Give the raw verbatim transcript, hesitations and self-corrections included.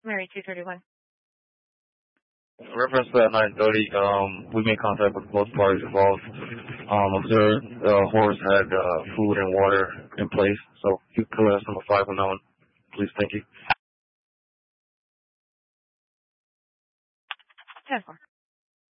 Mary two thirty-one. Reference to at nine thirty, um, we made contact with both parties involved. Um, observed the horse had uh, food and water in place, so you can let us number five on that one, please. Thank you. ten four.